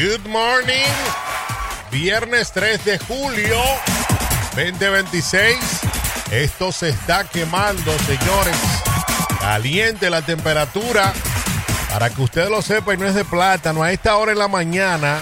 Good morning. Viernes 3 de julio 2026. Esto se está quemando, señores. Caliente la temperatura. Para que usted lo sepa, y no es de plátano. A esta hora en la mañana,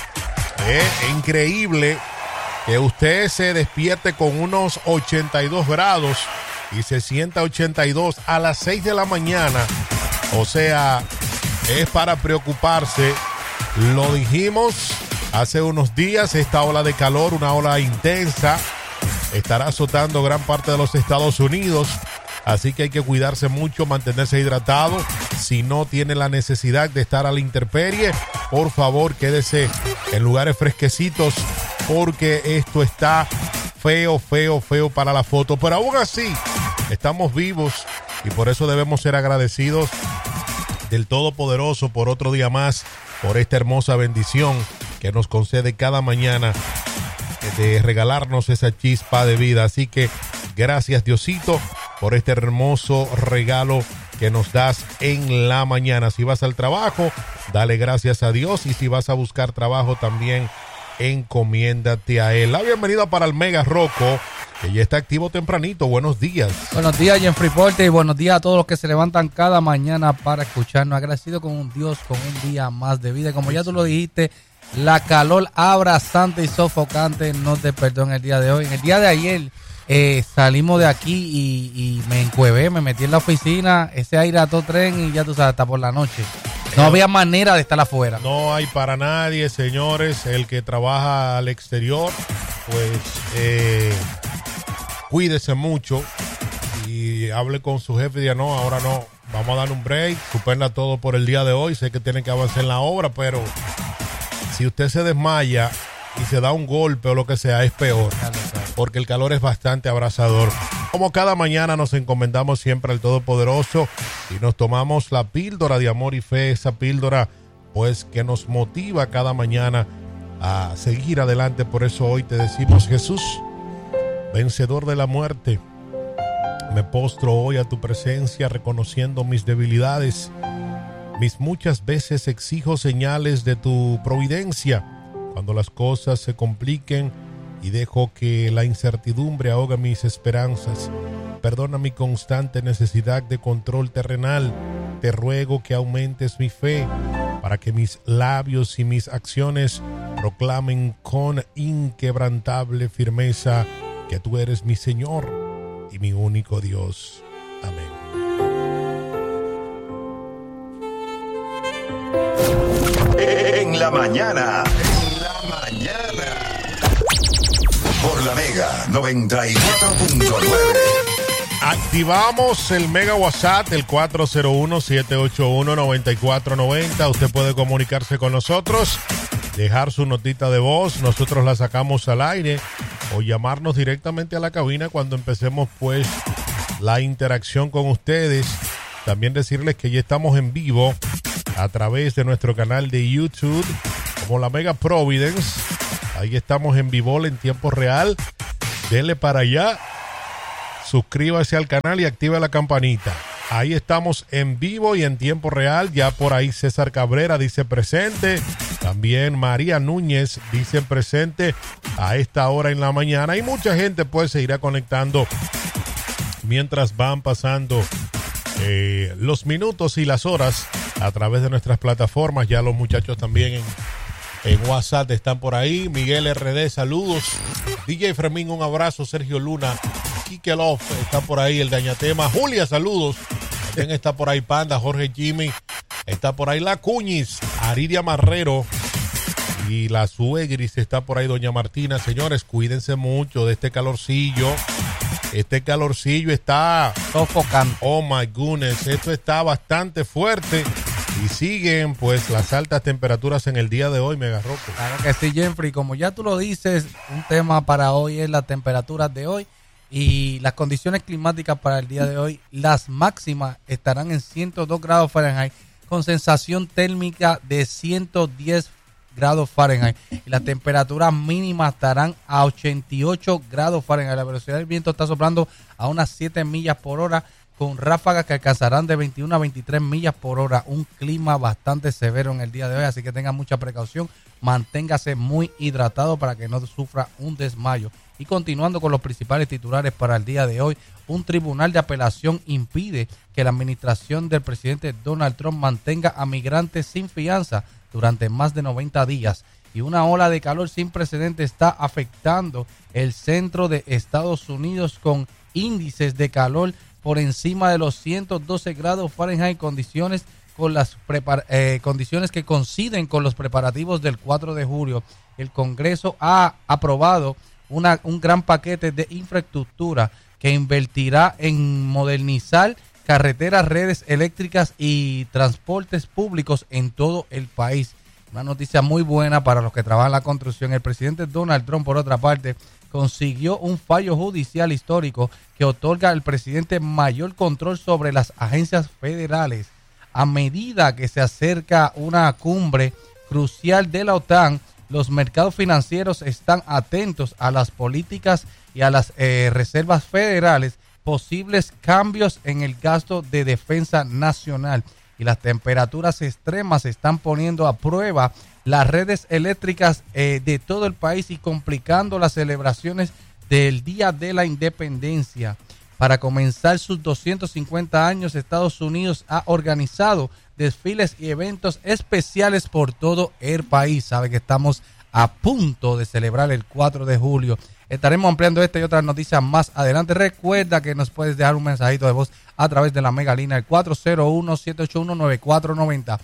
es increíble que usted se despierte con unos 82 grados y se sienta 82 a las 6 de la mañana. O sea, es para preocuparse. Lo dijimos hace unos días, esta ola de calor, una ola intensa, estará azotando gran parte de los Estados Unidos. Así que hay que cuidarse mucho, mantenerse hidratado. Si no tiene la necesidad de estar a la intemperie, por favor, quédese en lugares fresquecitos, porque esto está feo para la foto. Pero aún así, estamos vivos y por eso debemos ser agradecidos del Todopoderoso por otro día más, por esta hermosa bendición que nos concede cada mañana de regalarnos esa chispa de vida. Así que gracias, Diosito, por este hermoso regalo que nos das en la mañana. Si vas al trabajo, dale gracias a Dios, y si vas a buscar trabajo también, encomiéndate a Él. La bienvenida para el Mega Rocco, que ya está activo tempranito. Buenos días. Buenos días, Jeffrey Porte, y buenos días a todos los que se levantan cada mañana para escucharnos. Agradecido con un Dios, con un día más de vida. Como ya tú lo dijiste, la calor abrasante y sofocante nos despertó en el día de hoy. En el día de ayer salimos de aquí y me encuevé, me metí en la oficina, ese aire a todo tren, y ya tú sabes, hasta por la noche. No había manera de estar afuera. No hay para nadie, señores. El que trabaja al exterior, pues cuídese mucho y hable con su jefe y diga, no, ahora no, vamos a dar un break, suspenda todo por el día de hoy. Sé que tiene que avanzar en la obra, pero si usted se desmaya y se da un golpe o lo que sea, es peor, porque el calor es bastante abrasador. Como cada mañana nos encomendamos siempre al Todopoderoso y nos tomamos la píldora de amor y fe, esa píldora pues que nos motiva cada mañana a seguir adelante. Por eso hoy te decimos: Jesús, vencedor de la muerte, me postro hoy a tu presencia reconociendo mis debilidades. Mis muchas veces exijo señales de tu providencia cuando las cosas se compliquen y dejo que la incertidumbre ahogue mis esperanzas. Perdona mi constante necesidad de control terrenal. Te ruego que aumentes mi fe para que mis labios y mis acciones proclamen con inquebrantable firmeza que tú eres mi Señor y mi único Dios. Amén. En la mañana. Por la Mega 94.9. Activamos el Mega WhatsApp, el 401-781-9490. Usted puede comunicarse con nosotros, dejar su notita de voz, nosotros la sacamos al aire, o llamarnos directamente a la cabina cuando empecemos pues la interacción con ustedes. También decirles que ya estamos en vivo a través de nuestro canal de YouTube como la Mega Providence. Ahí estamos en vivo en tiempo real. Dele para allá, suscríbase al canal y active la campanita. Ahí estamos en vivo y en tiempo real. Ya por ahí César Cabrera dice presente. También María Núñez dice presente a esta hora en la mañana. Y mucha gente pues se irá conectando mientras van pasando los minutos y las horas a través de nuestras plataformas. Ya los muchachos también en WhatsApp están por ahí. Miguel RD, saludos. DJ Fermín, un abrazo. Sergio Luna, Kike Love está por ahí. El Dañatema, Julia, saludos. También está por ahí Panda, Jorge Jimmy, está por ahí La Cuñiz, Aridia Marrero y la Suegris, está por ahí Doña Martina. Señores, cuídense mucho de este calorcillo. Este calorcillo está sofocante. Oh my goodness, esto está bastante fuerte. Y siguen pues las altas temperaturas en el día de hoy, Mega Rocco. Claro que sí, Jeffrey. Como ya tú lo dices, un tema para hoy es las temperaturas de hoy y las condiciones climáticas para el día de hoy. Las máximas estarán en 102 grados Fahrenheit con sensación térmica de 110 grados Fahrenheit. Y las temperaturas mínimas estarán a 88 grados Fahrenheit. La velocidad del viento está soplando a unas 7 millas por hora. con ráfagas que alcanzarán de 21 a 23 millas por hora. Un clima bastante severo en el día de hoy, así que tengan mucha precaución. Manténgase muy hidratado para que no sufra un desmayo. Y continuando con los principales titulares para el día de hoy, un tribunal de apelación impide que la administración del presidente Donald Trump mantenga a migrantes sin fianza durante más de 90 días. Y una ola de calor sin precedentes está afectando el centro de Estados Unidos con índices de calor por encima de los 112 grados Fahrenheit, condiciones que coinciden con los preparativos del 4 de julio. El Congreso ha aprobado un gran paquete de infraestructura que invertirá en modernizar carreteras, redes eléctricas y transportes públicos en todo el país. Una noticia muy buena para los que trabajan en la construcción. El presidente Donald Trump, por otra parte, consiguió un fallo judicial histórico que otorga al presidente mayor control sobre las agencias federales. A medida que se acerca una cumbre crucial de la OTAN, los mercados financieros están atentos a las políticas y a las reservas federales, posibles cambios en el gasto de defensa nacional. Y las temperaturas extremas están poniendo a prueba las redes eléctricas de todo el país y complicando las celebraciones del Día de la Independencia. Para comenzar sus 250 años, Estados Unidos ha organizado desfiles y eventos especiales por todo el país. Sabe que estamos a punto de celebrar el 4 de julio. Estaremos ampliando esta y otras noticias más adelante. Recuerda que nos puedes dejar un mensajito de voz a través de la mega línea, el 401-781-9490.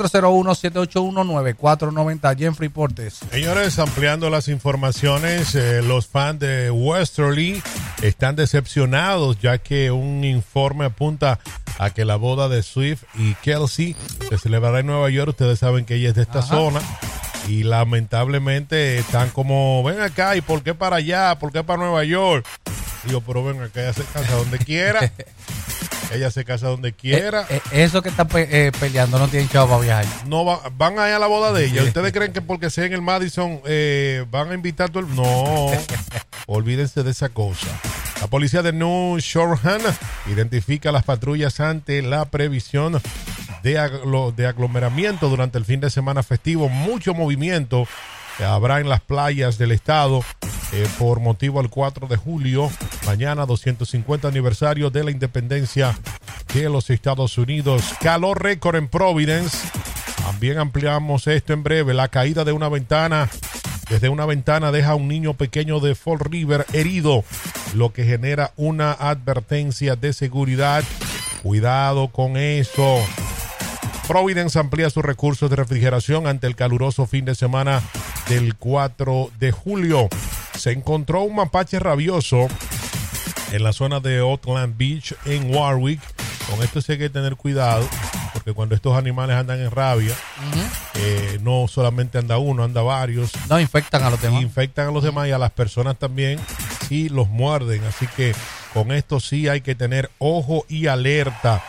401-781-9490, allí en Freeportes. Señores, ampliando las informaciones, los fans de Westerly están decepcionados, ya que un informe apunta a que la boda de Swift y Kelsey se celebrará en Nueva York. Ustedes saben que ella es de esta zona. Y lamentablemente están como, ven acá, ¿y por qué para allá? ¿Por qué para Nueva York? Digo, pero ven acá, ella se casa donde quiera. Ella se casa donde quiera. Eso que están peleando no tienen chavo para viajar. No van allá a la boda de ella. ¿Ustedes creen que porque sea en el Madison van a invitar a todo el... No, olvídense de esa cosa. La policía de New Shoreham identifica las patrullas ante la previsión de aglomeramiento durante el fin de semana festivo. Mucho movimiento habrá en las playas del estado por motivo al 4 de julio, mañana 250 aniversario de la independencia de los Estados Unidos. Calor récord en Providence. También ampliamos esto en breve. La caída de una ventana, desde una ventana, deja a un niño pequeño de Fall River herido, lo que genera una advertencia de seguridad. Cuidado con eso. Providence amplía sus recursos de refrigeración ante el caluroso fin de semana del 4 de julio. Se encontró un mapache rabioso en la zona de Oakland Beach en Warwick. Con esto sí hay que tener cuidado, porque cuando estos animales andan en rabia, no solamente anda uno, anda varios. No, infectan a los demás. Infectan a los demás y a las personas también si los muerden. Así que con esto sí hay que tener ojo y alerta.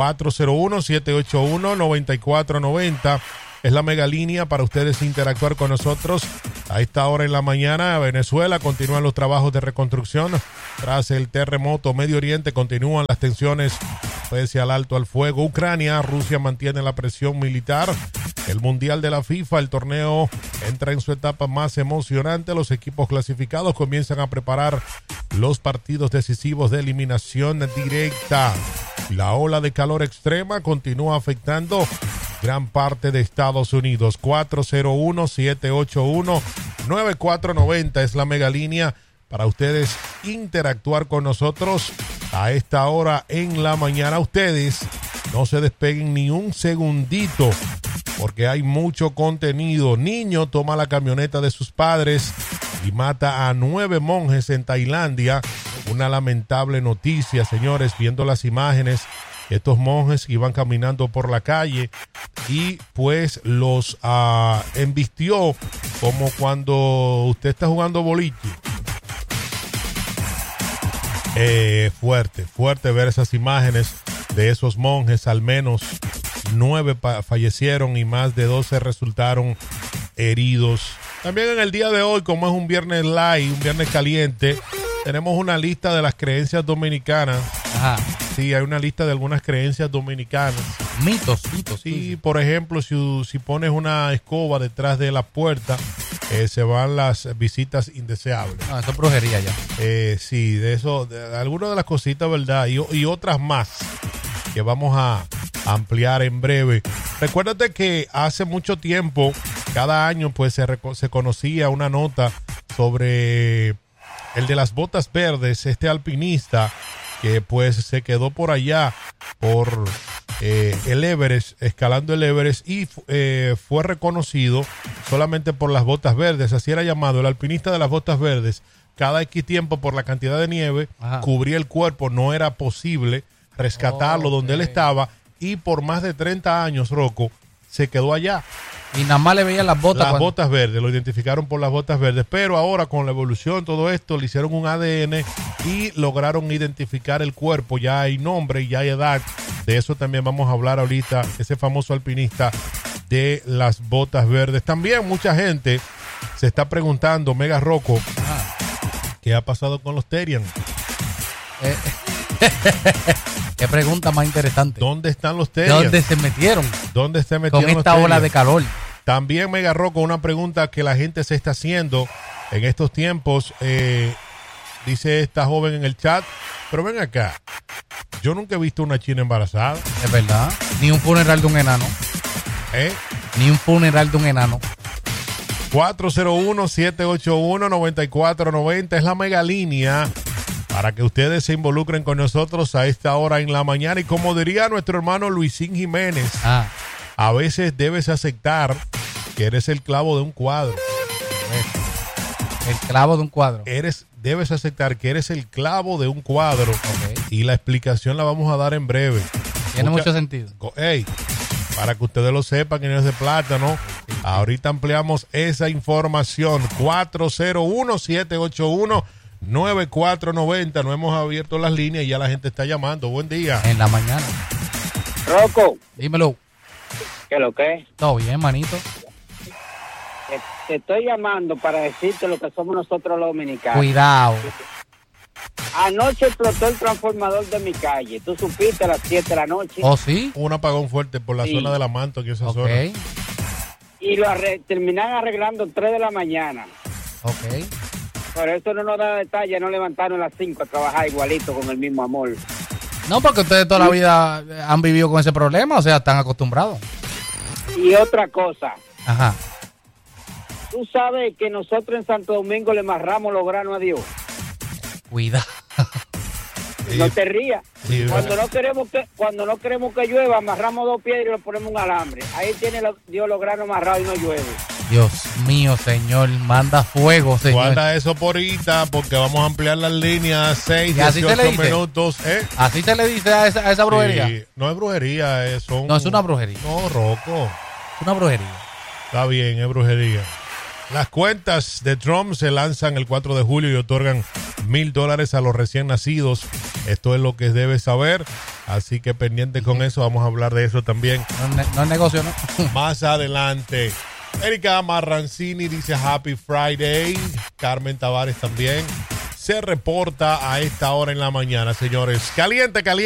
401-781-9490 es la mega línea para ustedes interactuar con nosotros. A esta hora en la mañana, Venezuela, continúan los trabajos de reconstrucción. Tras el terremoto, Medio Oriente, continúan las tensiones pese al alto al fuego. Ucrania, Rusia mantiene la presión militar. El Mundial de la FIFA, el torneo entra en su etapa más emocionante. Los equipos clasificados comienzan a preparar los partidos decisivos de eliminación directa. La ola de calor extrema continúa afectando gran parte de Estados Unidos. 401-781-9490 es la mega línea para ustedes interactuar con nosotros a esta hora en la mañana. Ustedes no se despeguen ni un segundito, porque hay mucho contenido. Niño toma la camioneta de sus padres y mata a 9 monjes en Tailandia. Una lamentable noticia, señores, viendo las imágenes. Estos monjes iban caminando por la calle y pues los embistió como cuando usted está jugando boliche. Fuerte ver esas imágenes de esos monjes. Al menos 9 fallecieron y más de 12 resultaron heridos. También en el día de hoy, como es un viernes light, un viernes caliente, tenemos una lista de las creencias dominicanas. Ajá. Sí, hay una lista de algunas creencias dominicanas. Mitos. Sí, por ejemplo, si pones una escoba detrás de la puerta, se van las visitas indeseables. No, eso es brujería ya. Sí, de eso, algunas de las cositas, ¿verdad? Y otras más que vamos a ampliar en breve. Recuérdate que hace mucho tiempo, cada año, pues se conocía una nota sobre el de las botas verdes, este alpinista que pues se quedó por allá, por el Everest, escalando el Everest, y fue reconocido solamente por las botas verdes. Así era llamado, el alpinista de las botas verdes. Cada X tiempo, por la cantidad de nieve, cubría el cuerpo, no era posible rescatarlo donde él estaba, y por más de 30 años, Rocco, se quedó allá. Y nada más le veían las botas. Las botas verdes, lo identificaron por las botas verdes, pero ahora con la evolución, todo esto, le hicieron un ADN y lograron identificar el cuerpo. Ya hay nombre, ya hay edad. De eso también vamos a hablar ahorita, ese famoso alpinista de las botas verdes. También mucha gente se está preguntando, Mega Rocco, ¿qué ha pasado con los Terian? Qué pregunta más interesante. ¿Dónde están los Terian? ¿Dónde se metieron? ¿Dónde se metieron con esta ola de calor? También, Mega Rocco, una pregunta que la gente se está haciendo en estos tiempos. Dice esta joven en el chat, pero ven acá, yo nunca he visto una china embarazada. Es verdad. Ni un funeral de un enano. Ni un funeral de un enano. 401-781-9490 es la mega línea para que ustedes se involucren con nosotros a esta hora en la mañana. Y como diría nuestro hermano Luisín Jiménez, a veces debes aceptar que eres el clavo de un cuadro. El clavo de un cuadro. Debes aceptar que eres el clavo de un cuadro. Y la explicación la vamos a dar en breve. Tiene mucho sentido. Para que ustedes lo sepan, que no es de plátano. Ahorita ampliamos esa información. 401-781-9490. No hemos abierto las líneas y ya la gente está llamando. Buen día. En la mañana. Rocco. Dímelo. ¿Qué lo que? Todo bien, manito. Te estoy llamando para decirte lo que somos nosotros los dominicanos. Cuidado. Anoche explotó el transformador de mi calle. ¿Tú supiste a las 7 de la noche? ¿Oh, sí? Un apagón fuerte por la zona de la Manto, aquí esa zona. Y lo terminaron arreglando 3 de la mañana. Por eso no nos da detalle, no levantaron a las 5 a trabajar igualito con el mismo amor. No, porque ustedes toda la vida han vivido con ese problema, o sea, están acostumbrados. Y otra cosa. Ajá. Tú sabes que nosotros en Santo Domingo le amarramos los granos a Dios. Cuidado. No te rías. Sí, cuando no queremos que llueva, amarramos 2 piedras y le ponemos un alambre. Ahí tiene Dios los granos amarrados y no llueve. Dios mío, Señor, manda fuego, Señor. Guarda eso por ahorita, porque vamos a ampliar las líneas 6, 18 minutos. ¿Así se le dice a esa brujería? Sí, no es brujería, No, es una brujería. No, Rocco. Es una brujería. Está bien, es brujería. Las cuentas de Trump se lanzan el 4 de julio y otorgan $1,000 a los recién nacidos. Esto es lo que debes saber. Así que pendiente con eso. Vamos a hablar de eso también. No es negocio, ¿no? Más adelante. Erika Marrancini dice Happy Friday. Carmen Tavares también se reporta a esta hora en la mañana, señores. Caliente, caliente.